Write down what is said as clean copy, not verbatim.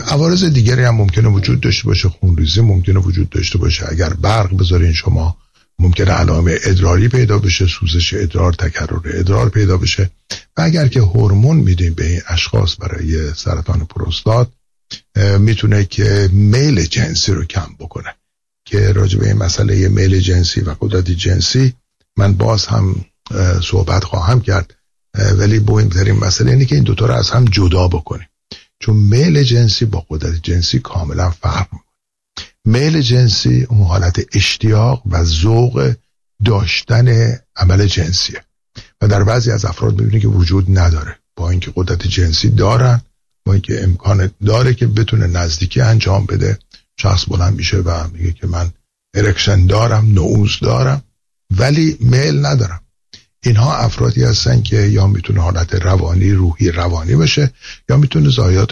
عوارض دیگری هم ممکنه وجود داشته باشه. خونریزی ممکنه وجود داشته باشه. اگر برق بذارین شما ممکنه علائم ادراری پیدا بشه، سوزش ادرار، تکرر ادرار پیدا بشه. و اگر که هورمون میدیم به این اشخاص برای سرطان پروستات میتونه که میل جنسی رو کم بکنه. که راجع به این مسئله میل جنسی و قدرت جنسی من باز هم صحبت خواهم کرد، ولی مهمترین مسئله اینه که این دوتا رو از هم جدا بکنیم، چون میل جنسی با قدرت جنسی کاملا فرق میکنه. میل جنسی اون حالت اشتیاق و ذوق داشتن عمل جنسیه و در بعضی از افراد میبینی که وجود نداره، با اینکه قدرت جنسی دارن، با اینکه امکان داره که بتونه نزدیکی انجام بده. شخص بلند میشه و میگه که من ارکشن دارم، نعوذ دارم، ولی میل ندارم. اینها افرادی هستن که یا میتونه حالت روانی، روحی روانی باشه، یا میتونه ضایعات